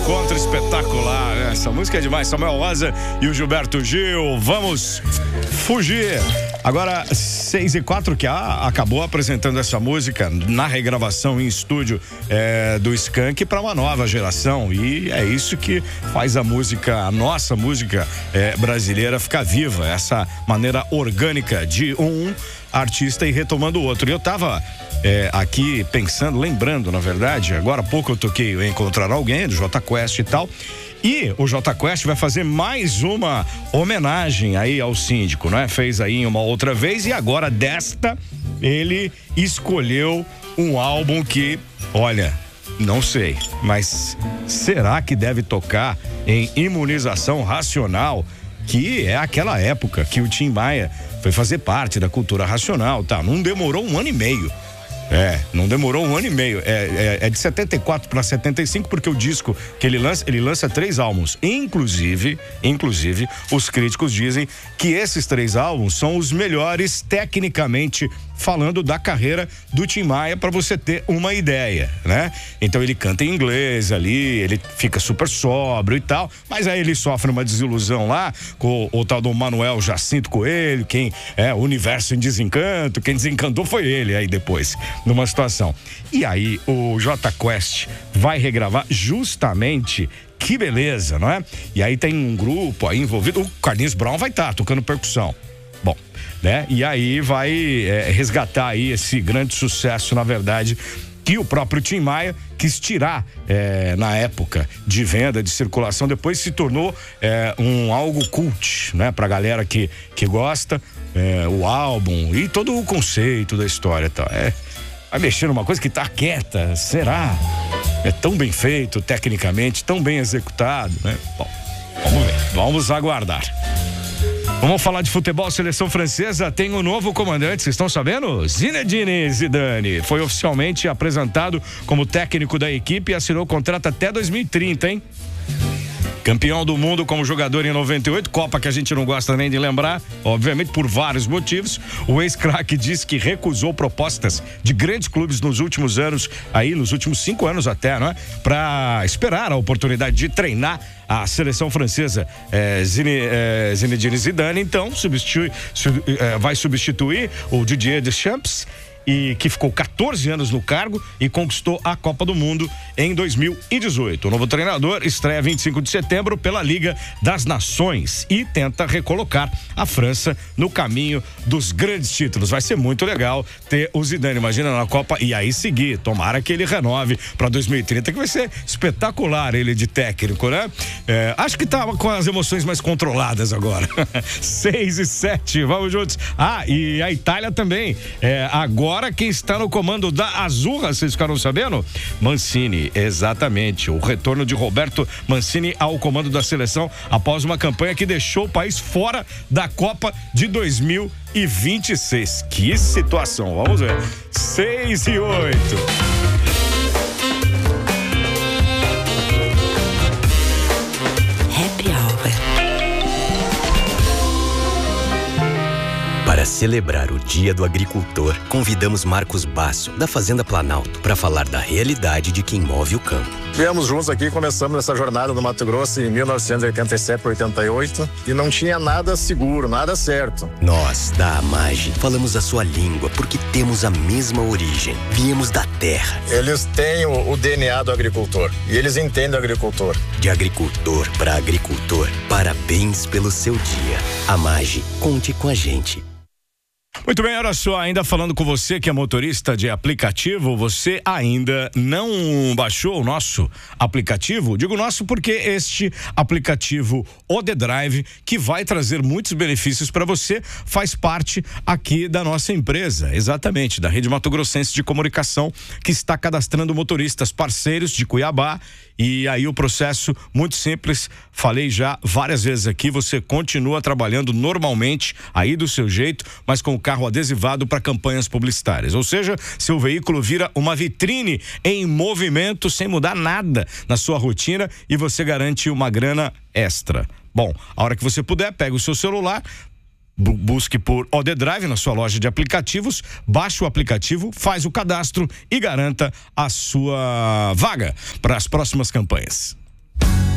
encontro espetacular, né? Essa música é demais. Samuel Rosa e o Gilberto Gil. Vamos fugir. Agora, 6h04, que acabou apresentando essa música na regravação em estúdio do Skank para uma nova geração. E é isso que faz a música, a nossa música brasileira ficar viva. Essa maneira orgânica de um artista e retomando o outro. E eu tava aqui pensando, lembrando, na verdade, agora há pouco eu toquei Encontrar Alguém, do Jota Quest e tal. E o Jota Quest vai fazer mais uma homenagem aí ao síndico, né? Fez aí uma outra vez e agora desta ele escolheu um álbum que, olha, não sei, mas será que deve tocar em Imunização Racional? Que é aquela época que o Tim Maia foi fazer parte da cultura racional, tá? Não demorou um ano e meio. Não demorou um ano e meio. É de 74 para 75, porque o disco que ele lança 3 álbuns. Inclusive, os críticos dizem que esses 3 álbuns são os melhores tecnicamente falando da carreira do Tim Maia, para você ter uma ideia, né? Então ele canta em inglês ali, ele fica super sóbrio e tal, mas aí ele sofre uma desilusão lá com o tal do Manuel Jacinto Coelho, o Universo em Desencanto, quem desencantou foi ele aí depois, numa situação. E aí o Jota Quest vai regravar justamente. Que beleza, não é? E aí tem um grupo aí envolvido, o Carlinhos Brown vai estar tocando percussão. Bom, né? E aí vai resgatar aí esse grande sucesso, na verdade, que o próprio Tim Maia quis tirar na época de venda, de circulação, depois se tornou algo cult, né? Pra galera que gosta, o álbum e todo o conceito da história, tá? Vai mexer numa coisa que tá quieta, será? É tão bem feito, tecnicamente, tão bem executado, né? Bom, vamos ver, vamos aguardar. Vamos falar de futebol. A seleção francesa tem um novo comandante, vocês estão sabendo? Zinedine Zidane foi oficialmente apresentado como técnico da equipe e assinou o contrato até 2030, hein? Campeão do mundo como jogador em 98, Copa que a gente não gosta nem de lembrar, obviamente por vários motivos. O ex-craque disse que recusou propostas de grandes clubes nos últimos anos, aí nos últimos 5 anos até, né? Para esperar a oportunidade de treinar a seleção francesa. Zinedine Zidane, então, vai substituir o Didier Deschamps, e que ficou 14 anos no cargo e conquistou a Copa do Mundo em 2018. O novo treinador estreia 25 de setembro pela Liga das Nações e tenta recolocar a França no caminho dos grandes títulos. Vai ser muito legal ter o Zidane, imagina, na Copa, e aí seguir, tomara que ele renove para 2030, que vai ser espetacular ele de técnico, né? Acho que tá com as emoções mais controladas agora. 6h07, vamos juntos. E a Itália também, agora quem está no comando da Azzurra, vocês ficaram sabendo? Mancini, exatamente. O retorno de Roberto Mancini ao comando da seleção após uma campanha que deixou o país fora da Copa de 2026. Que situação, vamos ver. 6h08. Para celebrar o Dia do Agricultor, convidamos Marcos Basso, da Fazenda Planalto, para falar da realidade de quem move o campo. Viemos juntos aqui, começamos essa jornada no Mato Grosso em 1987, 88, e não tinha nada seguro, nada certo. Nós, da Amage, falamos a sua língua porque temos a mesma origem. Viemos da terra. Eles têm o DNA do agricultor e eles entendem o agricultor. De agricultor para agricultor, parabéns pelo seu dia. Amage, conte com a gente. Muito bem, olha só, ainda falando com você que é motorista de aplicativo, você ainda não baixou o nosso aplicativo? Digo nosso porque este aplicativo, o The Drive, que vai trazer muitos benefícios para você, faz parte aqui da nossa empresa, exatamente, da Rede Mato Grossense de Comunicação, que está cadastrando motoristas parceiros de Cuiabá. E aí o processo muito simples, falei já várias vezes aqui, você continua trabalhando normalmente aí do seu jeito, mas com o carro adesivado para campanhas publicitárias. Ou seja, seu veículo vira uma vitrine em movimento sem mudar nada na sua rotina e você garante uma grana extra. Bom, a hora que você puder, pega o seu celular, busque por OD Drive na sua loja de aplicativos, baixe o aplicativo, faz o cadastro e garanta a sua vaga para as próximas campanhas.